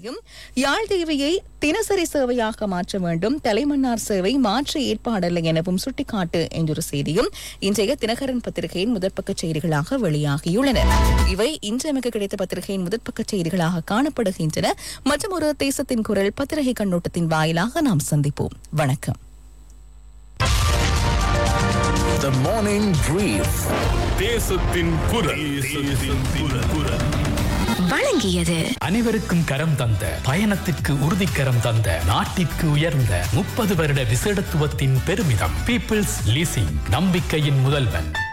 செய்தியும் யாழ் தீவையை தினசரி சேவையாக மாற்ற வேண்டும், தலைமன்னார் சேவை மாற்று ஏற்பாடல்ல எனவும் சுட்டிக்காட்டு என்றொரு செய்தியும் இன்றைய தினகரன் பத்திரிகையின் முதற்பக்க செய்திகளாக வெளியாகியுள்ளன. இவை இன்று நமக்கு கிடைத்த பத்திரிகையின் முதற்பக்க செய்திகளாக காணப்படுகின்றன. மற்றும் ஒரு தேசத்தின் குரல் பத்திரிகை கண்ணோட்டத்தின் வாயிலாக நாம் சந்திப்போம். வணக்கம். The morning brief. தேசத்தின் குரல். வழங்கியது அனைவருக்கும் கரம் தந்த, பயணத்திற்கு உறுதிக்கரம் தந்த, நாட்டிற்கு உயர்ந்த 30 வருட விசேடத்துவத்தின் பெருமிதம். பீப்பிள்ஸ் லீசிங், நம்பிக்கையின் முதல்வன்.